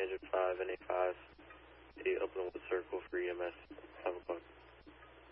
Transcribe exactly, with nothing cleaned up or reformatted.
Engine five, N A five, eight Uplandwood Circle for E M S, five o'clock.